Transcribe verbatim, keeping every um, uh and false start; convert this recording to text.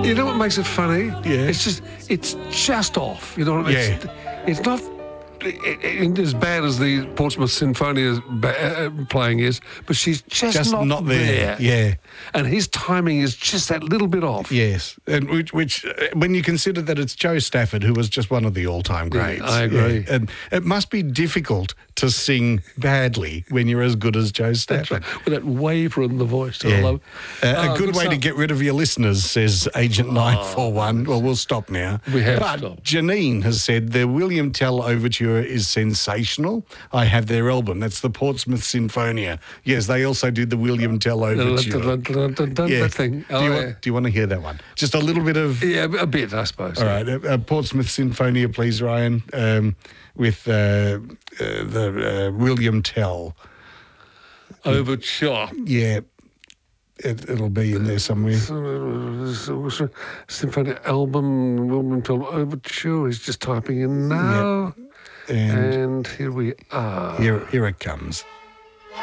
You know what makes it funny? Yeah. It's just, it's just off. You know what I mean? Yeah. It's, it's not it, it, as bad as the Portsmouth Sinfonia ba- uh, playing is, but she's just, Just not, not there. Yeah. And his timing is just that little bit off. Yes, and which, which uh, when you consider that it's Joe Stafford, who was just one of the all-time Yeah, greats. I agree. Yeah. And it must be difficult to sing badly when you're as good as Joe That's Stafford. right. With that waver in the voice. I Yeah. love Uh, Oh, a good way to stuff. get rid of your listeners, says Agent nine four one. Well, we'll stop now. We have But stopped. Janine has said the William Tell Overture is sensational. I have their album. That's the Portsmouth Sinfonia. Yes, they also did the William Tell Overture. That thing. Do, Oh, you yeah. want, do you want to hear that one? Just a little bit of... Yeah, a bit, I suppose. All right, uh, uh, Portsmouth Sinfonia, please, Ryan, um, with uh, uh, the uh, William Tell. Overture. Yeah, it, it'll be in there somewhere. Symphony album, William Tell Overture. He's just typing in now. And And here we are. here, here it comes.